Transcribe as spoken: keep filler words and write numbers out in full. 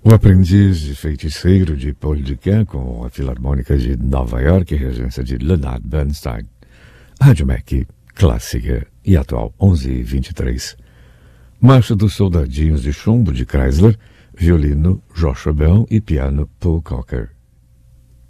O Aprendiz de Feiticeiro, de Paul Duquin, com a Filarmônica de Nova York, regência de Leonard Bernstein. Rádio Mac, clássica e atual, onze e vinte e três. Marcha dos Soldadinhos de Chumbo, de Chrysler, violino Joshua Bell e piano Paul Cocker.